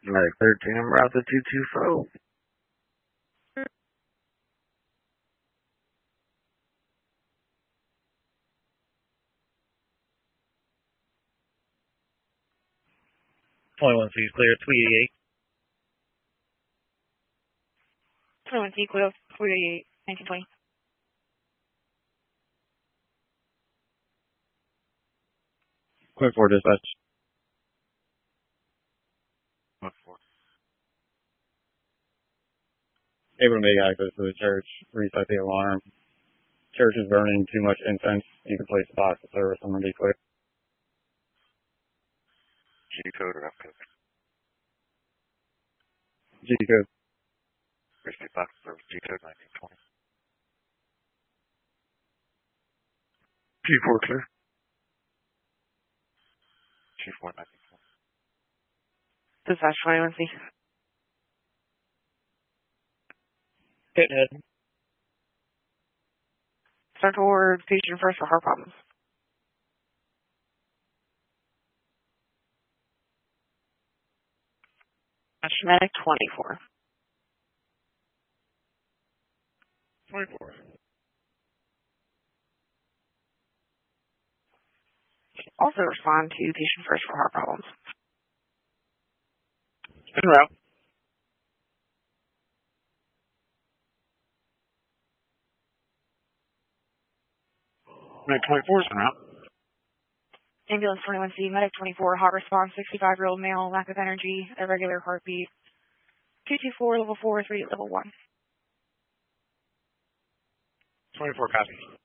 Medic 13, I'm route to 224. .21C clear, 388. 21C clear, 388, 1920. 24 dispatch. 1-4. Able to make access to the church, reset the alarm. Church is burning too much incense. You can place a box of service and be clear. G code or F code? G code. Receive box of service, G code 1920. G4 clear. G4 1920. Dispatch 21C. Hit head. Start towards patient first for heart problems. Medic 24. 24. Also respond to patient first for heart problems. En route. Medic 24 is en route. Ambulance 21C, Medic 24, hot response, 65-year-old male, lack of energy, irregular heartbeat. 224, level 4, 3, level 1. 24 copy.